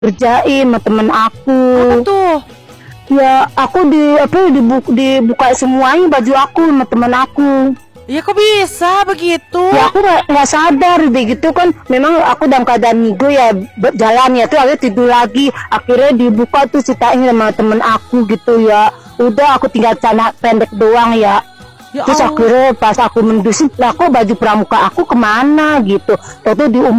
kerjain sama temen aku. Apa tuh? Ya aku dibuka semuanya baju aku sama temen aku. Ya kok bisa begitu? Ya aku nggak sadar begitu kan, memang aku dalam keadaan ngigo ya jalan ya tuh akhirnya tidur lagi, akhirnya dibuka tuh ceritain sama temen aku gitu ya. Udah aku tinggal celana pendek doang ya. Ya Terus Allah. akhirnya pas aku mendusin, lah kok baju pramuka aku kemana gitu. Tahu di